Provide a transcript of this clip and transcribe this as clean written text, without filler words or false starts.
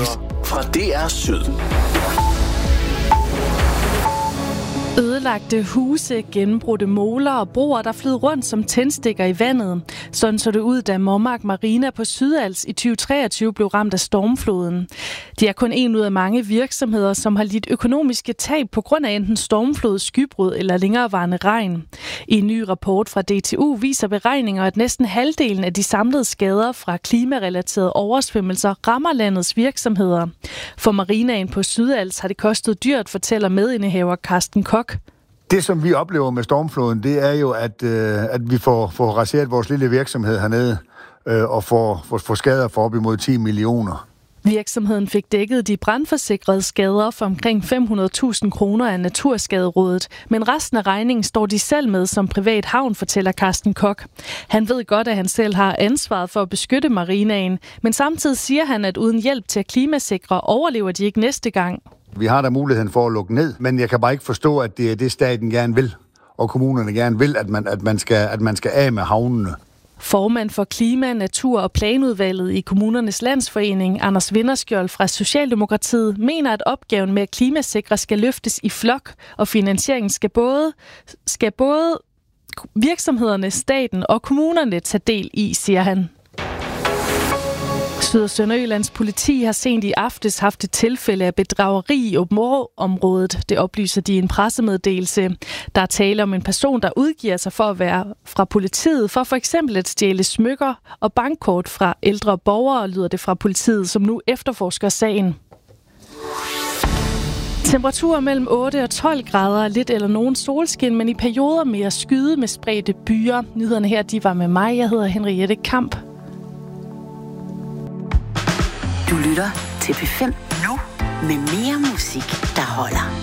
fra DR Syd. Ødelagte huse, gennembrudte moler og broer, der flød rundt som tændstikker i vandet. Sådan så det ud, da Mommark Marina på Sydals i 2023 blev ramt af stormfloden. De er kun en ud af mange virksomheder, som har lidt økonomiske tab på grund af enten stormflod, skybrud eller længerevarende regn. I en ny rapport fra DTU viser beregninger, at næsten halvdelen af de samlede skader fra klimarelaterede oversvømmelser rammer landets virksomheder. For marinaen på Sydals har det kostet dyrt, fortæller medindehaver Carsten Koch. Det, som vi oplever med stormfloden, det er jo, at vi får raseret vores lille virksomhed hernede og får skader for op imod 10 millioner. Virksomheden fik dækket de brandforsikrede skader for omkring 500.000 kroner af Naturskaderådet, men resten af regningen står de selv med som privat havn, fortæller Carsten Koch. Han ved godt, at han selv har ansvaret for at beskytte marinaen, men samtidig siger han, at uden hjælp til at klimasikre overlever de ikke næste gang. Vi har da muligheden for at lukke ned, men jeg kan bare ikke forstå, at det er det, staten gerne vil, og kommunerne gerne vil, at man skal af med havnene. Formand for Klima-, Natur- og Planudvalget i Kommunernes Landsforening, Anders Vinderskjold fra Socialdemokratiet, mener, at opgaven med at klimasikre skal løftes i flok, og finansieringen skal både virksomhederne, staten og kommunerne tage del i, siger han. Syd- og Sønderjyllands politi har sent i aftes haft et tilfælde af bedrageri i Aabenraa-området. Det oplyser de i en pressemeddelelse. Der er tale om en person, der udgiver sig for at være fra politiet, for eksempel at stjæle smykker og bankkort fra ældre borgere, lyder det fra politiet, som nu efterforsker sagen. Temperaturer mellem 8 og 12 grader, lidt eller nogen solskin, men i perioder mere skyde med spredte byer. Nyhederne her, de var med mig. Jeg hedder Henriette Kamp. Du lytter til P5 nu med mere musik, der holder.